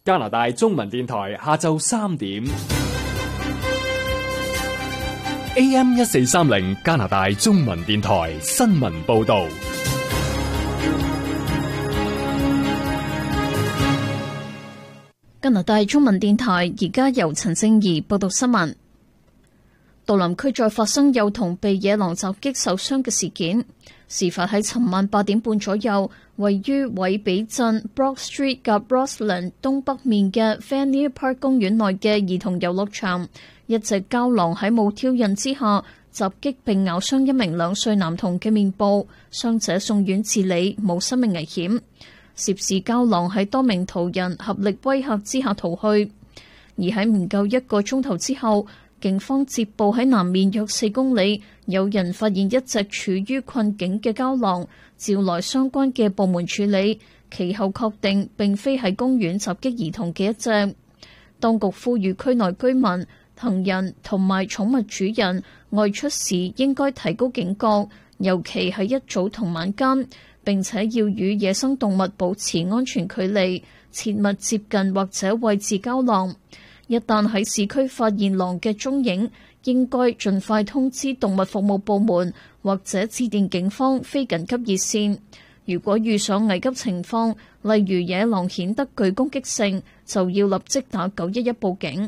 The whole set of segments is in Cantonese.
加拿大中文電台下晝3點 AM 1430加拿大中文電台新聞報道。 加拿大中文電台而家由陳正儀報道新聞。杜林區再發生幼童被野狼襲擊受傷嘅事件，事發喺尋晚8點半左右，位於韋比鎮 Brock Street 及 Rossland 東北面嘅 Fanny Park 公園內嘅兒童遊樂場，一隻郊狼喺冇挑釁之下襲擊並咬傷一名2歲男童嘅面部，傷者送院治理，冇生命危險。涉事郊狼喺多名途人合力威嚇之下逃去，而喺唔夠1個鐘頭之後，警方接報喺南面約4公里，有人發現一隻處於困境嘅郊狼，召來相關嘅部門處理，其後確定並非喺公園襲擊兒童嘅一隻。當局呼籲區內居民、行人同埋寵物主人外出時應該提高警覺，尤其係一早同晚間，並且要與野生動物保持安全距離，切勿接近或者餵飼郊狼。一旦喺市區發現狼嘅蹤影，應該盡快通知動物服務部門或者致電警方非緊急熱線。如果遇上危急情況，例如野狼顯得具攻擊性，就要立即打911報警。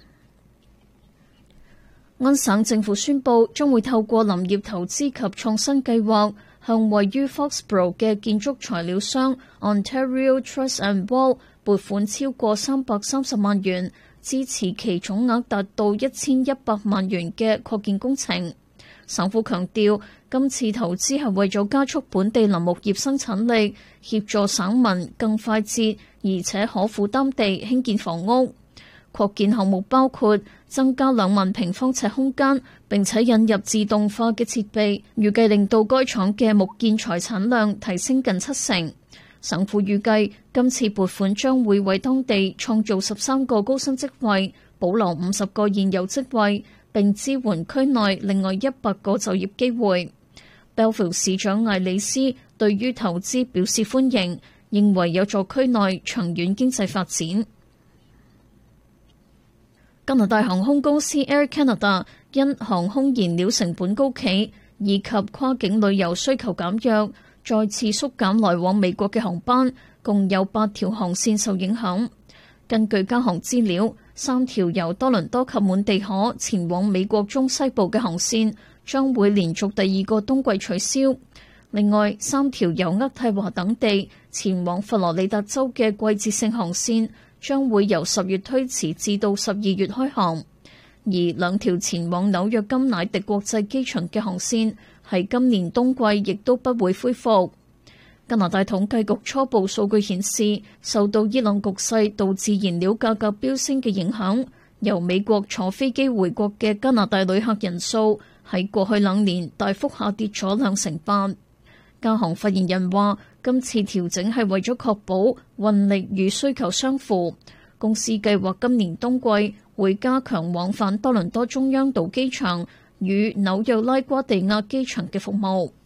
安省政府宣布將會透過林業投資及創新計劃，向位於 Foxborough 嘅建築材料商 Ontario Truss and Wall 撥款超過330萬元，支持其總額達到1100萬元嘅擴建工程。省府強調，今次投資係為咗加速本地林木業生產力，協助省民更快捷而且可負擔地興建房屋。擴建項目包括增加2萬平方尺空間，並且引入自動化嘅設備，預計令到該廠嘅木建材產量提升近70%。省府預計今次撥款將會為當地創造13個高薪職位，保留50個現有職位，並支援區內另外100個就業機會。Belleville 市長艾里斯對於投資表示歡迎，認為有助區內長遠經濟發展。加拿大航空公司 Air Canada 因航空燃料成本高企以及跨境旅遊需求減弱，再次縮減來往美國嘅航班，共有8條航線受影響。根據加航資料，3條由多倫多及滿地可前往美國中西部嘅航線將會連續第2個冬季取消。另外3條由渥太華等地前往佛羅里達州嘅季節性航線將會由10月推遲至到12月開航，而2條前往紐約金乃迪國際機場嘅航線喺今年冬季亦都不會恢復。加拿大統計局初步數據顯示，受到伊朗局勢導致燃料價格飆升嘅影響，由美國坐飛機回國嘅加拿大旅客人數喺過去2年大幅下跌咗28%。加航發言人話，今次調整係為咗確保運力與需求相符。公司計劃今年冬季會加強往返多倫多中央島機場與紐約拉瓜地亞機場嘅服務。